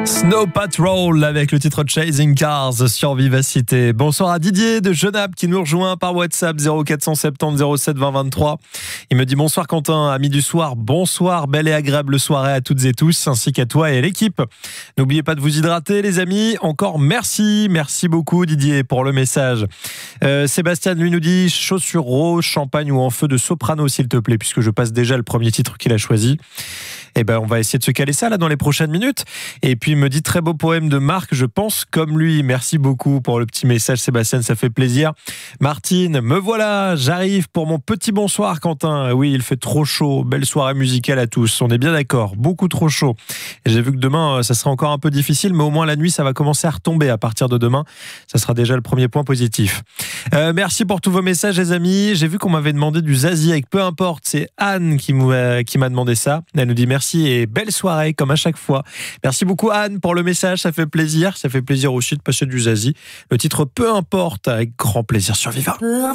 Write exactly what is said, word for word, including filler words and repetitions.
Snow Patrol avec le titre Chasing Cars sur Vivacité. Bonsoir à Didier de Genappe qui nous rejoint par WhatsApp zéro quatre cent soixante-dix zéro sept vingt vingt-trois. Il me dit bonsoir Quentin, ami du soir, bonsoir, belle et agréable soirée à toutes et tous ainsi qu'à toi et à l'équipe. N'oubliez pas de vous hydrater les amis, encore merci, merci beaucoup Didier pour le message. Euh, Sébastien lui nous dit chaussures roses, champagne ou en feu de soprano s'il te plaît, puisque je passe déjà le premier titre qu'il a choisi. Eh ben, on va essayer de se caler ça là dans les prochaines minutes. Et puis il me dit très beau poème de Marc, je pense comme lui. Merci beaucoup pour le petit message Sébastien, ça fait plaisir. Martine, me voilà, j'arrive pour mon petit bonsoir Quentin. Oui, il fait trop chaud, belle soirée musicale à tous. On est bien d'accord, beaucoup trop chaud. Et j'ai vu que demain ça sera encore un peu difficile, mais au moins la nuit ça va commencer à retomber à partir de demain. Ça sera déjà le premier point positif. Euh, merci pour tous vos messages les amis. J'ai vu qu'on m'avait demandé du Zazie avec peu importe. C'est Anne qui m'a, qui m'a demandé ça. Elle nous dit merci. Merci et belle soirée comme à chaque fois. Merci beaucoup Anne pour le message, ça fait plaisir. Ça fait plaisir aussi de passer du Zazie. Le titre peu importe avec grand plaisir sur Viva.